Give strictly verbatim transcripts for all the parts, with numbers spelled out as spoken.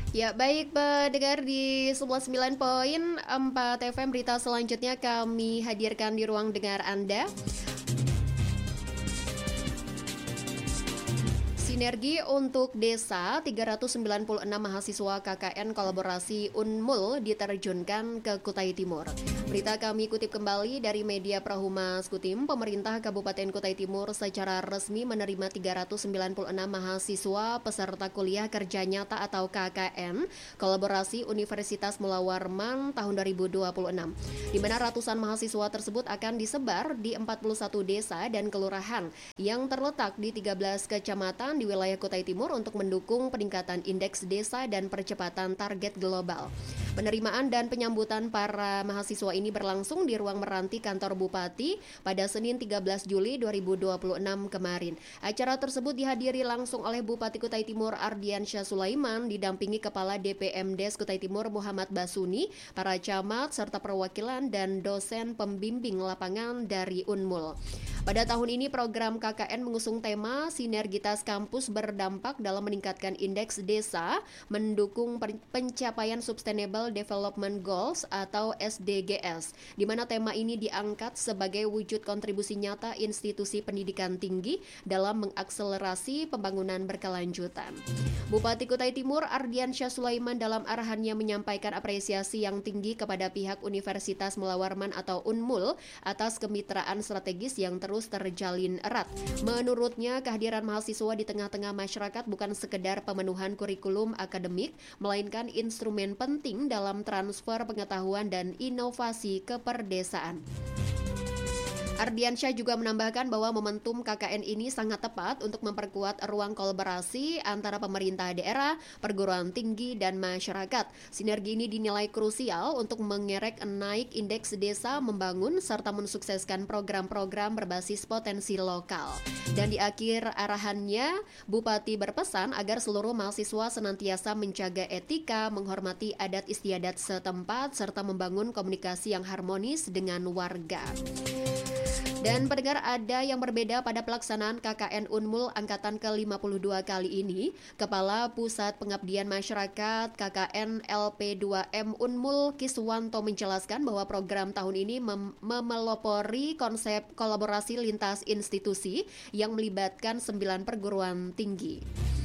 Ya, baik pendengar di sembilan puluh sembilan koma empat F M, berita selanjutnya kami hadirkan di ruang dengar Anda. Sinergi untuk Desa, tiga ratus sembilan puluh enam mahasiswa K K N kolaborasi Unmul diterjunkan ke Kutai Timur. Berita kami kutip kembali dari media Prahumas Kutim, pemerintah Kabupaten Kutai Timur secara resmi menerima tiga ratus sembilan puluh enam mahasiswa peserta kuliah kerja nyata atau K K N kolaborasi Universitas Mula Warman tahun dua ribu dua puluh enam, di mana ratusan mahasiswa tersebut akan disebar di empat puluh satu desa dan kelurahan yang terletak di tiga belas kecamatan di wilayah Kutai Timur untuk mendukung peningkatan indeks desa dan percepatan target global. Penerimaan dan penyambutan para mahasiswa ini berlangsung di ruang meranti kantor Bupati pada Senin tiga belas Juli dua ribu dua puluh enam kemarin. Acara tersebut dihadiri langsung oleh Bupati Kutai Timur Ardiansyah Sulaiman, didampingi Kepala D P M Des Kutai Timur Muhammad Basuni, para camat, serta perwakilan dan dosen pembimbing lapangan dari Unmul. Pada tahun ini program K K N mengusung tema Sinergitas Kampus Berdampak dalam meningkatkan indeks desa, mendukung pencapaian Sustainable Development Goals atau S D G S, di mana tema ini diangkat sebagai wujud kontribusi nyata institusi pendidikan tinggi dalam mengakselerasi pembangunan berkelanjutan. Bupati Kutai Timur Ardiansyah Sulaiman dalam arahannya menyampaikan apresiasi yang tinggi kepada pihak Universitas Mula Warman atau Unmul atas kemitraan strategis yang terus terjalin erat. Menurutnya, kehadiran mahasiswa di tengah-tengah masyarakat bukan sekedar pemenuhan kurikulum akademik, melainkan instrumen penting dalam transfer pengetahuan dan inovasi ke perdesaan. Ardiansyah juga menambahkan bahwa momentum K K N ini sangat tepat untuk memperkuat ruang kolaborasi antara pemerintah daerah, perguruan tinggi, dan masyarakat. Sinergi ini dinilai krusial untuk mengerek naik indeks desa, membangun, serta mensukseskan program-program berbasis potensi lokal. Dan di akhir arahannya, Bupati berpesan agar seluruh mahasiswa senantiasa menjaga etika, menghormati adat istiadat setempat, serta membangun komunikasi yang harmonis dengan warga. Dan pendengar, ada yang berbeda pada pelaksanaan K K N Unmul angkatan ke lima puluh dua kali ini. Kepala Pusat Pengabdian Masyarakat K K N L P dua M Unmul Kiswanto menjelaskan bahwa program tahun ini mem- memelopori konsep kolaborasi lintas institusi yang melibatkan sembilan perguruan tinggi.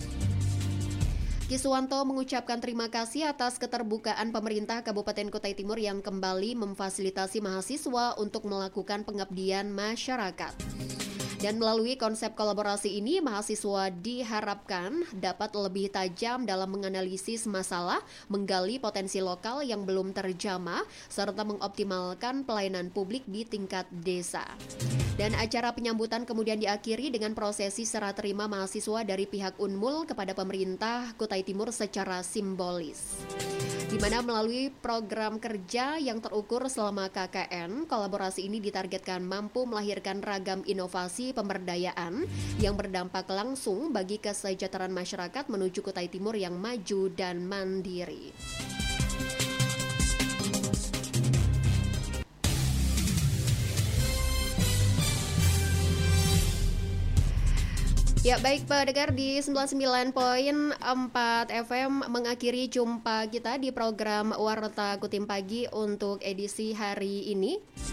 Kiswanto mengucapkan terima kasih atas keterbukaan pemerintah Kabupaten Kutai Timur yang kembali memfasilitasi mahasiswa untuk melakukan pengabdian masyarakat. Dan melalui konsep kolaborasi ini, mahasiswa diharapkan dapat lebih tajam dalam menganalisis masalah, menggali potensi lokal yang belum terjamah, serta mengoptimalkan pelayanan publik di tingkat desa. Dan acara penyambutan kemudian diakhiri dengan prosesi serah terima mahasiswa dari pihak Unmul kepada pemerintah Kutai Timur secara simbolis, di mana melalui program kerja yang terukur selama K K N, kolaborasi ini ditargetkan mampu melahirkan ragam inovasi pemberdayaan yang berdampak langsung bagi kesejahteraan masyarakat menuju Kutai Timur yang maju dan mandiri. Ya, baik pendengar, di sembilan puluh sembilan koma empat F M mengakhiri jumpa kita di program Warta Kutim Pagi untuk edisi hari ini.